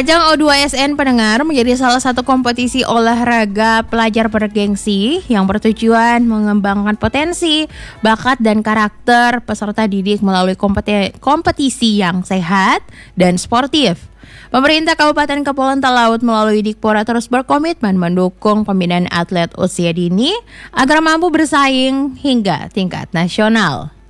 Ajang O2SN pendengar menjadi salah satu kompetisi olahraga pelajar bergengsi yang bertujuan mengembangkan potensi, bakat dan karakter peserta didik melalui kompetisi yang sehat dan sportif. Pemerintah Kabupaten Kepulauan Talaut melalui Dikpora terus berkomitmen mendukung pembinaan atlet usia dini agar mampu bersaing hingga tingkat nasional.